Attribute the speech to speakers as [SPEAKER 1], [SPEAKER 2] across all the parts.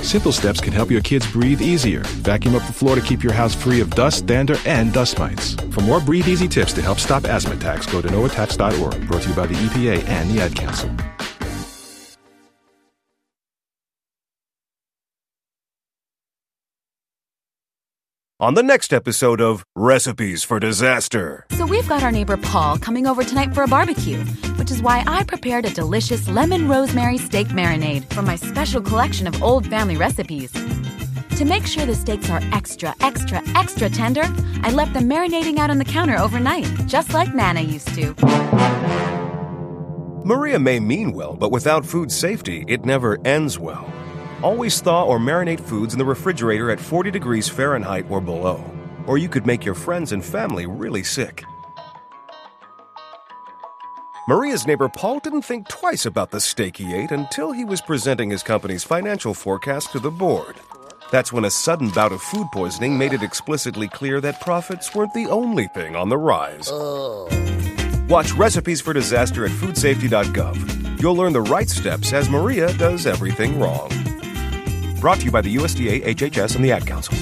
[SPEAKER 1] Simple steps can help your kids breathe easier. Vacuum up the floor to keep your house free of dust, dander, and dust mites. For more Breathe Easy tips to help stop asthma attacks, go to noattacks.org. Brought to you by the EPA and the Ad Council.
[SPEAKER 2] On the next episode of Recipes for Disaster.
[SPEAKER 3] So we've got our neighbor Paul coming over tonight for a barbecue, which is why I prepared a delicious lemon rosemary steak marinade from my special collection of old family recipes. To make sure the steaks are extra, extra, extra tender, I left them marinating out on the counter overnight, just like Nana used to.
[SPEAKER 2] Maria may mean well, but without food safety, it never ends well. Always thaw or marinate foods in the refrigerator at 40 degrees Fahrenheit or below, or you could make your friends and family really sick. Maria's neighbor Paul didn't think twice about the steak he ate until he was presenting his company's financial forecast to the board. That's when a sudden bout of food poisoning made it explicitly clear that profits weren't the only thing on the rise. Watch Recipes for Disaster at foodsafety.gov. You'll learn the right steps as Maria does everything wrong. Brought to you by the USDA, HHS, and the Ad Council.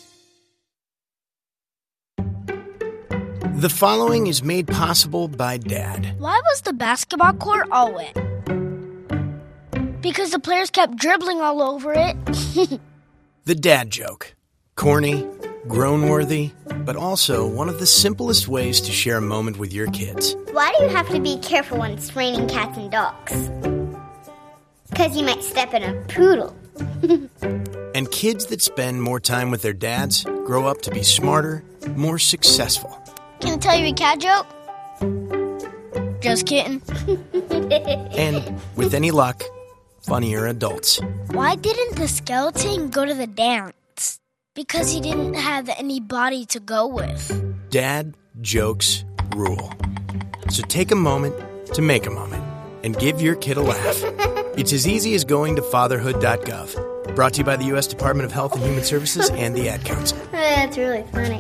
[SPEAKER 4] The following is made possible by Dad.
[SPEAKER 5] Why was the basketball court all wet? Because the players kept dribbling all over it.
[SPEAKER 4] The dad joke. Corny, groan-worthy, but also one of the simplest ways to share a moment with your kids.
[SPEAKER 6] Why do you have to be careful when it's raining cats and dogs? Because you might step in a poodle.
[SPEAKER 4] And kids that spend more time with their dads grow up to be smarter, more successful.
[SPEAKER 5] Can I tell you a cat joke? Just kidding.
[SPEAKER 4] And with any luck, funnier adults.
[SPEAKER 5] Why didn't the skeleton go to the dance? Because he didn't have any body to go with.
[SPEAKER 4] Dad jokes rule. So take a moment to make a moment and give your kid a laugh. It's as easy as going to fatherhood.gov. Brought to you by the U.S. Department of Health and Human Services and the Ad Council.
[SPEAKER 6] That's really funny.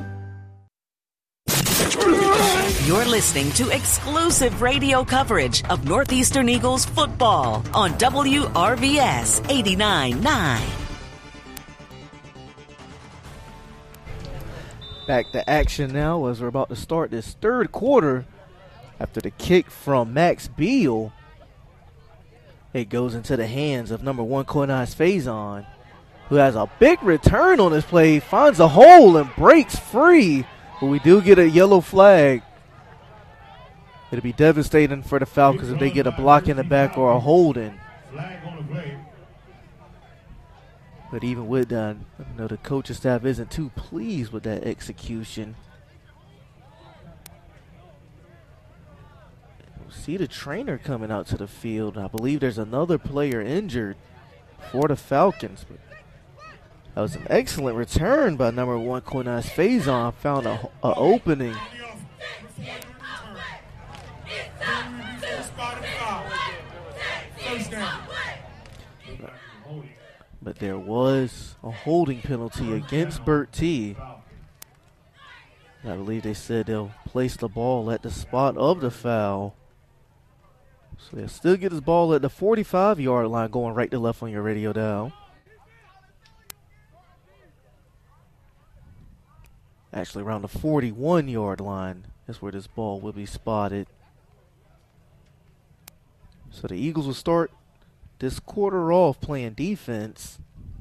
[SPEAKER 7] You're listening to exclusive radio coverage of Northeastern Eagles football on WRVS 89.9.
[SPEAKER 8] Back to action now as we're about to start this third quarter. After the kick from Max Beal, it goes into the hands of number 1 Koinais Faison, who has a big return on this play, finds a hole and breaks free. But we do get a yellow flag. It'll be devastating for the Falcons if they get a block in the back or a holding. But even with that, the coaching staff isn't too pleased with that execution. We'll see the trainer coming out to the field. I believe there's another player injured for the Falcons. But that was an excellent return by number 1 Koinais Faison. Found a opening. But there was a holding penalty against Bert T. I believe they said they'll place the ball at the spot of the foul. So they'll still get his ball at the 45-yard line, going right to left on your radio dial. Actually, around the 41-yard line is where this ball will be spotted. So the Eagles will start this quarter off playing defense.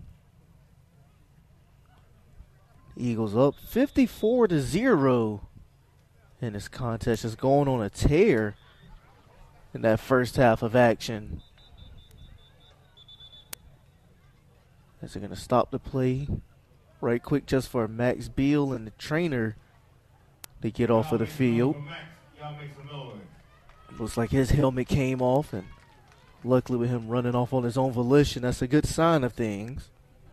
[SPEAKER 8] Eagles up 54-0 in this contest, is going on a tear in that first half of action. As they're going to stop the play right quick just for Max Beal and the trainer to get off of the field. Looks like his helmet came off, and luckily with him running off on his own volition, that's a good sign of things.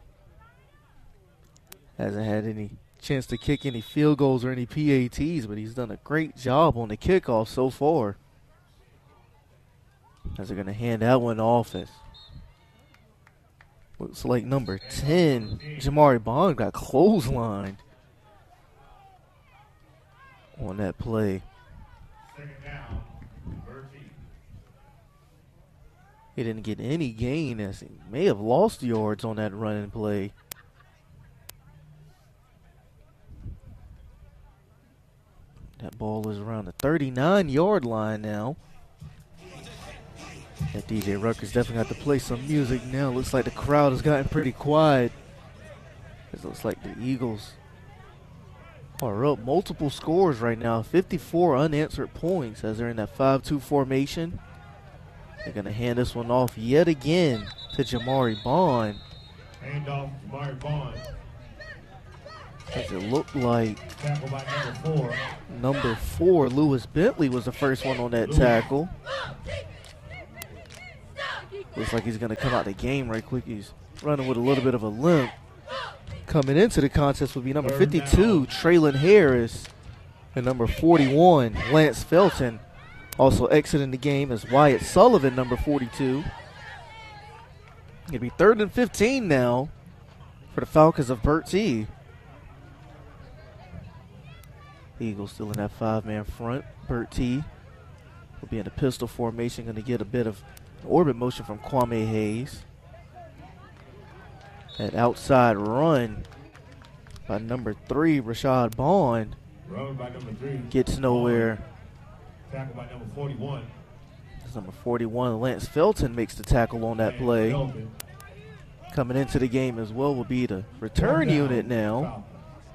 [SPEAKER 8] Hasn't had any chance to kick any field goals or any PATs, but he's done a great job on the kickoff so far. As they're going to hand that one off, as looks like number 10, Jamari Bond, got clotheslined on that play. He didn't get any gain as he may have lost yards on that running play. That ball is around the 39-yard line now. And DJ Rutgers definitely got to play some music now. Looks like the crowd has gotten pretty quiet. It looks like the Eagles are up multiple scores right now. 54 unanswered points as they're in that 5-2 formation. They're going to hand this one off yet again to Jamari Bond.
[SPEAKER 9] Hand off Jamari Bond.
[SPEAKER 8] As it looked like
[SPEAKER 9] Tackle by
[SPEAKER 8] number 4, Lewis Bentley, was the first one on that tackle. Looks like he's going to come out the game right quick. He's running with a little bit of a limp. Coming into the contest will be number 52, Traylon Harris, and number 41, Lance Felton. Also exiting the game is Wyatt Sullivan, number 42. It'll be 3rd and 15 now for the Falcons of Bert T. Eagles still in that 5-man front. Bert T will be in a pistol formation, going to get a bit of orbit motion from Kwame Hayes. That outside run by number 3, Rashad Bond,
[SPEAKER 9] Run by number 3.
[SPEAKER 8] gets nowhere.
[SPEAKER 9] Tackle by number 41.
[SPEAKER 8] That's number 41, Lance Felton, makes the tackle on that play. Coming into the game as well will be the return unit now.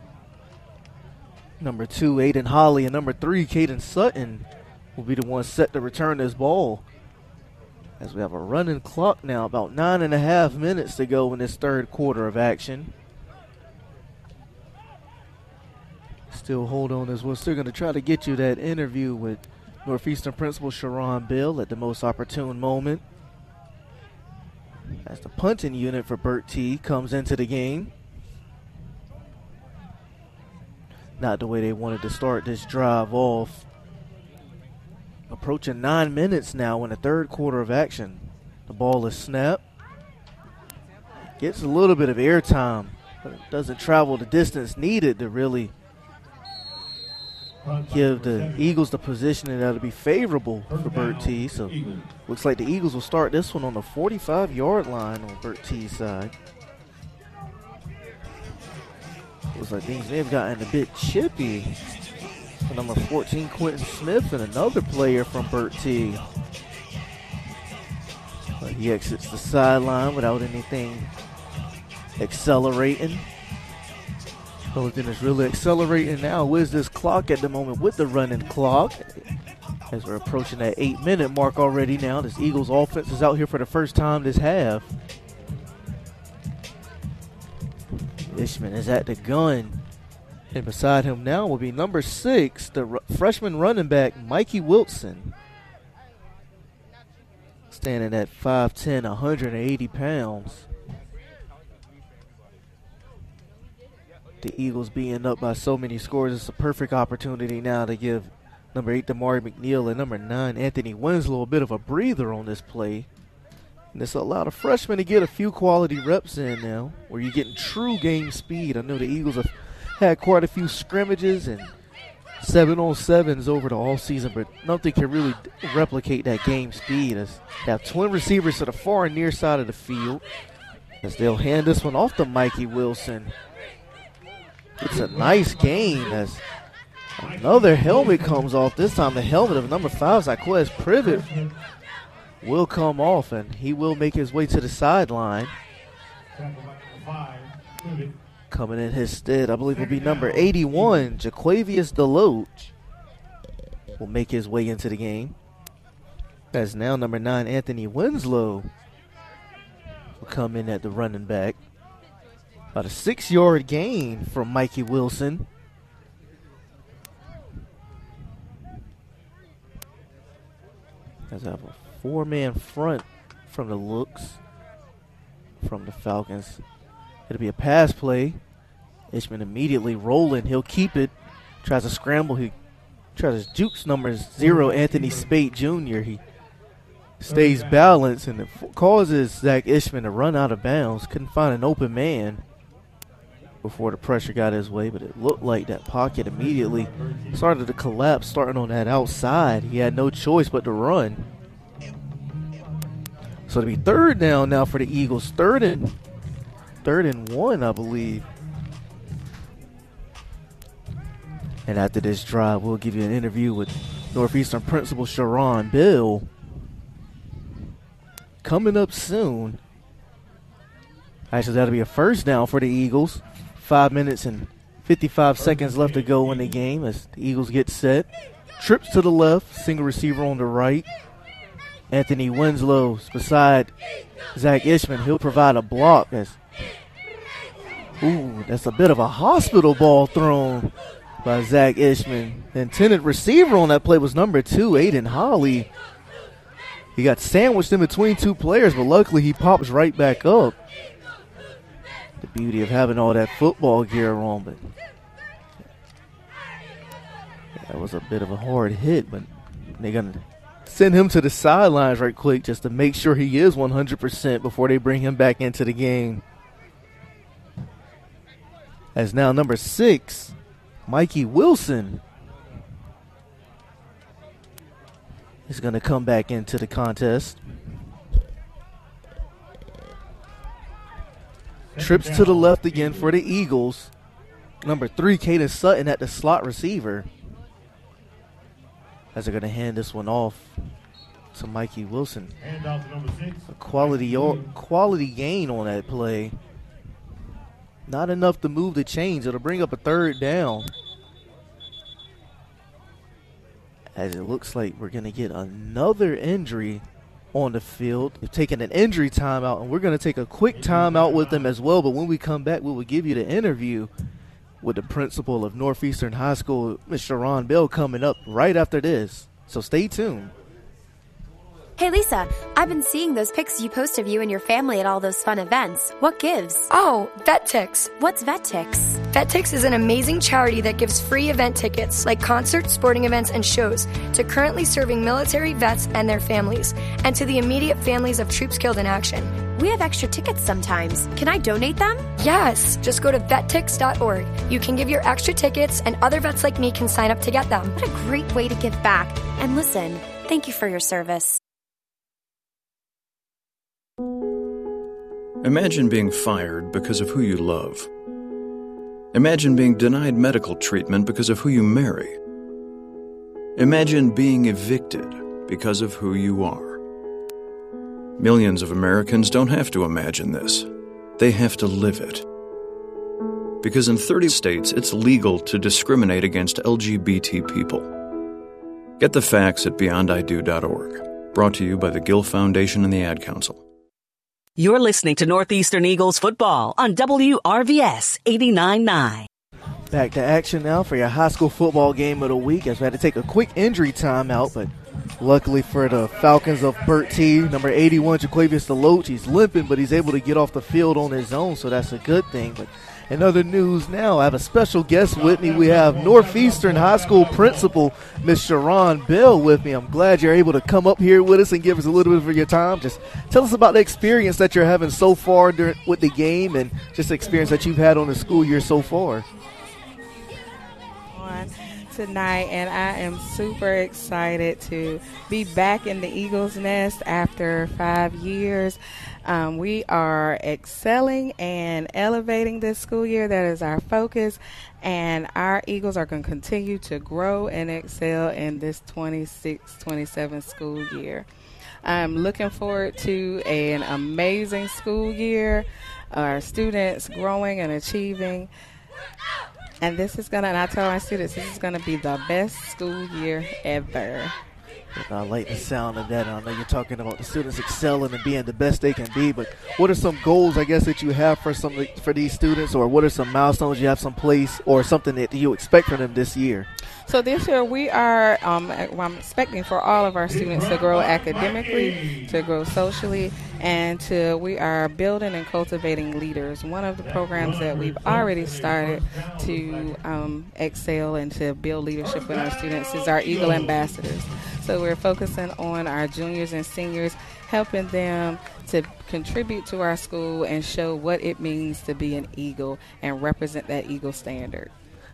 [SPEAKER 8] Number 2, Aiden Holly, and number 3, Caden Sutton, will be the ones set to return this ball. As we have a running clock now, about 9.5 minutes to go in this third quarter of action. Still hold on as we're still going to try to get you that interview with Northeastern Principal Sharon Bill at the most opportune moment. As the punting unit for Bert T comes into the game. Not the way they wanted to start this drive off. Approaching 9 minutes now in the third quarter of action. The ball is snapped. Gets a little bit of airtime, but it doesn't travel the distance needed to really give the Eagles the positioning that'll be favorable for Bert T. So looks like the Eagles will start this one on the 45-yard line on Bert T's side. Looks like things may have gotten a bit chippy. Number 14, Quentin Smith, and another player from Bert T. But he exits the sideline without anything accelerating. The only thing that's really accelerating now is this clock at the moment with the running clock. As we're approaching that 8-minute mark already now. This Eagles offense is out here for the first time this half. Ishman is at the gun. And beside him now will be number 6, the freshman running back, Mikey Wilson. Standing at 5'10", 180 pounds. The Eagles being up by so many scores, it's a perfect opportunity now to give number 8, Damari McNeil, and number 9, Anthony Winslow, a bit of a breather on this play. And this allowed a freshman to get a few quality reps in now, where you're getting true game speed. I know the Eagles have had quite a few scrimmages and 7-on-7s over the all season, but nothing can really replicate that game speed. As they have twin receivers to the far and near side of the field, as they'll hand this one off to Mikey Wilson. It's a nice gain as another helmet comes off. This time the helmet of number 5, Zyquez Privet, will come off, and he will make his way to the sideline. Coming in his stead, I believe, will be number 81, Jaquavius Deloach, will make his way into the game. As now number 9, Anthony Winslow, will come in at the running back. About a 6-yard gain from Mikey Wilson. As I have a 4-man front from the looks from the Falcons. It'll be a pass play. Ishman immediately rolling. He'll keep it. Tries to scramble. He tries to jukes number 0, Anthony Spate Jr. He stays balanced, and it causes Zach Ishman to run out of bounds. Couldn't find an open man before the pressure got his way, but it looked like that pocket immediately started to collapse, starting on that outside. He had no choice but to run. So So it'll be third down now for the Eagles. Third and 1, I believe. And after this drive, we'll give you an interview with Northeastern Principal Sharon Bell. Coming up soon. Actually, that'll be a first down for the Eagles. 5 minutes and 55 seconds left to go in the game as the Eagles get set. Trips to the left, single receiver on the right. Anthony Winslow's beside Zach Ishman. He'll provide a block. That's a bit of a hospital ball thrown by Zach Ishman. The intended receiver on that play was number 2, Aiden Holly. He got sandwiched in between two players, but luckily he pops right back up. The beauty of having all that football gear on, but that was a bit of a hard hit, but they're going to send him to the sidelines right quick just to make sure he is 100% before they bring him back into the game. As now number 6, Mikey Wilson, is going to come back into the contest. Trips to the left again for the Eagles. Number 3, Caden Sutton at the slot receiver. As they're going to hand this one off to Mikey Wilson. A quality gain on that play. Not enough to move the chains. It'll bring up a third down. As it looks like we're going to get another injury on the field. They've taken an injury timeout, and we're going to take a quick timeout with them as well. But when we come back, we will give you the interview with the principal of Northeastern High School, Ms. Sharon Bell, coming up right after this. So stay tuned.
[SPEAKER 10] Hey Lisa, I've been seeing those pics you post of you and your family at all those fun events. What gives?
[SPEAKER 11] Oh, VetTix.
[SPEAKER 10] What's VetTix?
[SPEAKER 11] VetTix is an amazing charity that gives free event tickets, like concerts, sporting events, and shows, to currently serving military vets and their families, and to the immediate families of troops killed in action.
[SPEAKER 10] We have extra tickets sometimes. Can I donate them?
[SPEAKER 11] Yes, just go to vettix.org. You can give your extra tickets, and other vets like me can sign up to get them.
[SPEAKER 10] What a great way to give back. And listen, thank you for your service.
[SPEAKER 12] Imagine being fired because of who you love. Imagine being denied medical treatment because of who you marry. Imagine being evicted because of who you are. Millions of Americans don't have to imagine this. They have to live it. Because in 30 states, it's legal to discriminate against LGBT people. Get the facts at beyondido.org. Brought to you by the Gill Foundation and the Ad Council.
[SPEAKER 7] You're listening to Northeastern Eagles football on WRVS 89.9.
[SPEAKER 8] Back to action now for your high school football game of the week, as we had to take a quick injury timeout, but luckily for the Falcons of Bert T, number 81, Jaquavius DeLoach, he's limping, but he's able to get off the field on his own, so that's a good thing. But in other news now, I have a special guest with me. We have Northeastern High School principal, Ms. Sharon Bell, with me. I'm glad you're able to come up here with us and give us a little bit of your time. Just tell us about the experience that you're having so far with the game, and just the experience that you've had on the school year so far.
[SPEAKER 13] Tonight, and I am super excited to be back in the Eagles Nest after 5 years. We are excelling and elevating this school year. That is our focus, and our Eagles are going to continue to grow and excel in this 26-27 school year. I'm looking forward to an amazing school year, our students growing and achieving. And this is and I tell my students, this is going to be the best school year ever.
[SPEAKER 8] I like the sound of that. I know you're talking about the students excelling and being the best they can be, but what are some goals, I guess, that you have for these students, or what are some milestones you have someplace, or something that you expect from them this year?
[SPEAKER 13] So this year we are, I'm expecting for all of our students to grow academically, to grow socially, and we are building and cultivating leaders. One of the programs that we've already started to excel and to build leadership in our students is our Eagle Ambassadors. So we're focusing on our juniors and seniors, helping them to contribute to our school and show what it means to be an Eagle and represent that Eagle standard.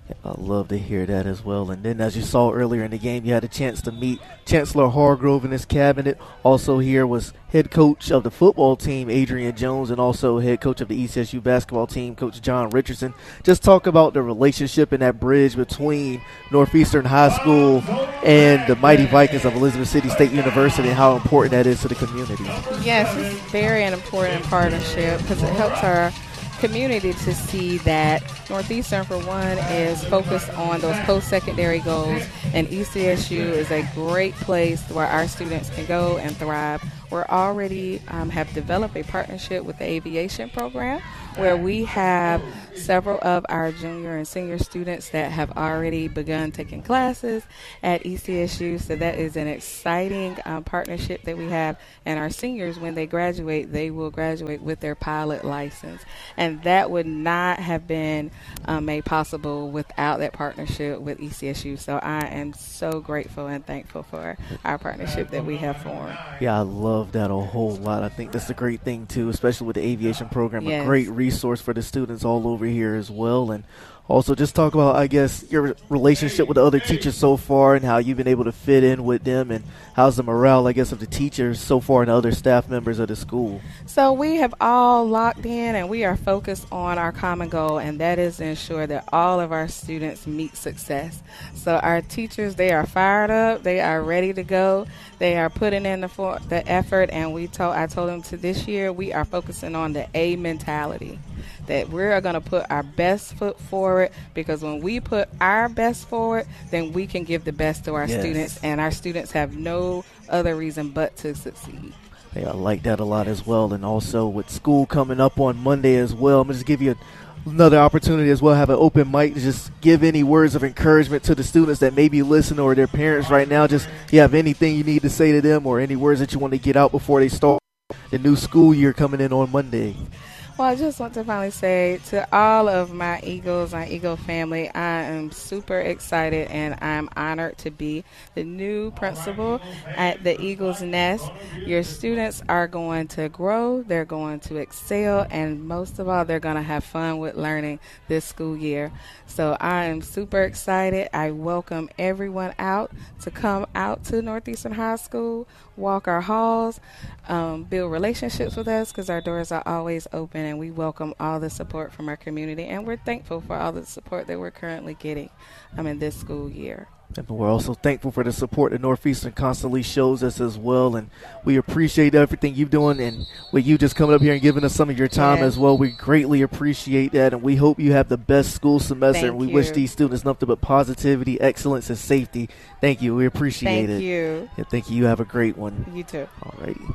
[SPEAKER 8] I love to hear that as well. And then, as you saw earlier in the game, you had a chance to meet Chancellor Hargrove and his cabinet. Also here was head coach of the football team, Adrian Jones, and also head coach of the ECSU basketball team, Coach John Richardson. Just talk about the relationship and that bridge between Northeastern High School and the Mighty Vikings of Elizabeth City State University and how important that is to the community.
[SPEAKER 13] Yes, it's very an important partnership because it helps our community to see that Northeastern, for one, is focused on those post-secondary goals, and ECSU is a great place where our students can go and thrive. We're already have developed a partnership with the aviation program where we have several of our junior and senior students that have already begun taking classes at ECSU. So that is an exciting partnership that we have. And our seniors, when they graduate, they will graduate with their pilot license. And that would not have been made possible without that partnership with ECSU. So I am so grateful and thankful for our partnership that we have formed.
[SPEAKER 8] Yeah, I love that a whole lot. I think that's a great thing, too, especially with the aviation program,
[SPEAKER 13] yes.
[SPEAKER 8] A great resource for the students all over here as well. And also just talk about, I guess, your relationship with the other teachers so far and how you've been able to fit in with them, and how's the morale, I guess, of the teachers so far and the other staff members of the school.
[SPEAKER 13] So we have all locked in and we are focused on our common goal, and that is to ensure that all of our students meet success. So our teachers, they are fired up, they are ready to go, they are putting in the effort, and I told them to this year we are focusing on the A mentality, that we're going to put our best foot forward, because when we put our best forward, then we can give the best to our students, and our students have no other reason but to succeed.
[SPEAKER 8] Yeah, I like that a lot as well. And also with school coming up on Monday as well, I'm going to just give you another opportunity as well, have an open mic to just give any words of encouragement to the students that may be listening or their parents right now. Just if you have anything you need to say to them or any words that you want to get out before they start the new school year coming in on Monday.
[SPEAKER 13] Well, I just want to finally say to all of my Eagles, my Eagle family, I am super excited and I'm honored to be the new principal at the Eagles Nest. Your students are going to grow, they're going to excel, and most of all, they're going to have fun with learning this school year. So I am super excited. I welcome everyone out to come out to Northeastern High School, walk our halls, build relationships with us, because our doors are always open, and we welcome all the support from our community, and we're thankful for all the support that we're currently getting in this school year.
[SPEAKER 8] And we're also thankful for the support that Northeastern constantly shows us as well, and we appreciate everything you're doing, and with you just coming up here and giving us some of your time as well. We greatly appreciate that, and we hope you have the best school semester, and we wish these students nothing but positivity, excellence, and safety. Thank you. We appreciate it.
[SPEAKER 13] Thank you.
[SPEAKER 8] Yeah, thank you. You have a great one.
[SPEAKER 13] You too.
[SPEAKER 8] All righty.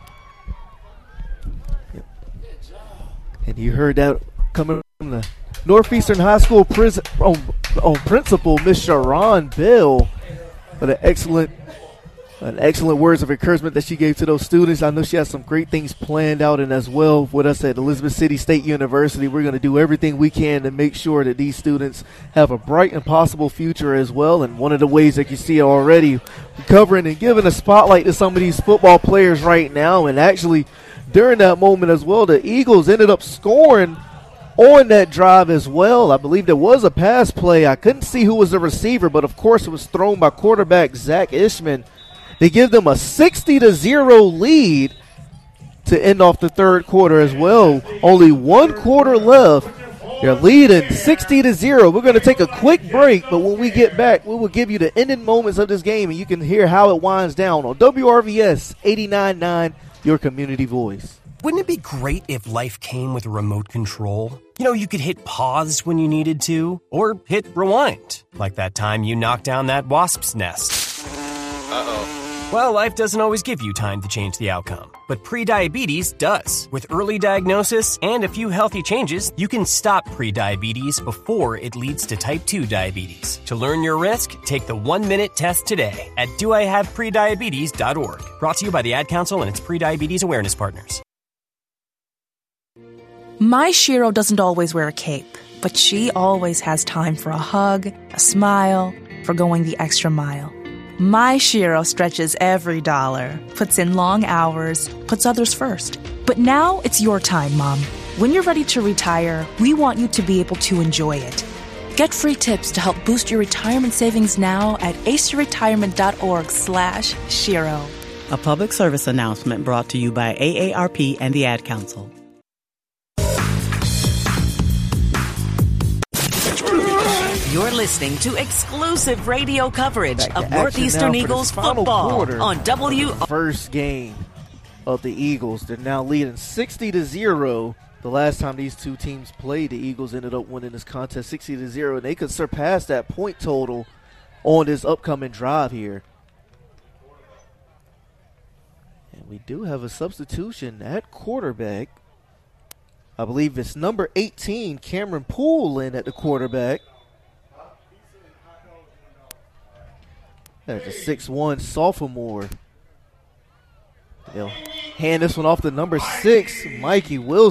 [SPEAKER 8] Yep. And you heard that coming from the Northeastern High School principal, Miss Sharon Bell, with an excellent words of encouragement that she gave to those students. I know she has some great things planned out, and as well with us at Elizabeth City State University, we're going to do everything we can to make sure that these students have a bright and possible future as well. And one of the ways that you see already covering and giving a spotlight to some of these football players right now, and actually during that moment as well, the Eagles ended up scoring on that drive as well. I believe there was a pass play. I couldn't see who was the receiver, but of course it was thrown by quarterback Zach Ishman. They give them a 60-0 lead to end off the third quarter as well. Only 1 quarter left. They're leading 60-0. We're going to take a quick break, but when we get back, we will give you the ending moments of this game, and you can hear how it winds down on WRVS 89.9, your community voice.
[SPEAKER 14] Wouldn't it be great if life came with a remote control? You know, you could hit pause when you needed to, or hit rewind, like that time you knocked down that wasp's nest. Uh-oh. Well, life doesn't always give you time to change the outcome, but prediabetes does. With early diagnosis and a few healthy changes, you can stop prediabetes before it leads to type 2 diabetes. To learn your risk, take the 1-minute test today at doihaveprediabetes.org. Brought to you by the Ad Council and its prediabetes awareness partners.
[SPEAKER 15] My Shiro doesn't always wear a cape, but she always has time for a hug, a smile, for going the extra mile. My Shiro stretches every dollar, puts in long hours, puts others first. But now it's your time, Mom. When you're ready to retire, we want you to be able to enjoy it. Get free tips to help boost your retirement savings now at aceyourretirement.org/Shiro.
[SPEAKER 16] A public service announcement brought to you by AARP and the Ad Council.
[SPEAKER 7] You're listening to exclusive radio coverage of Northeastern Eagles
[SPEAKER 8] football
[SPEAKER 7] on
[SPEAKER 8] First game of the Eagles. They're now leading 60-0. The last time these two teams played, the Eagles ended up winning this contest 60-0, and they could surpass that point total on this upcoming drive here. And we do have a substitution at quarterback. I believe it's number 18, Cameron Poole, in at the quarterback. There's a 6'1" sophomore. They'll hand this one off to number 6, Mikey Wilson.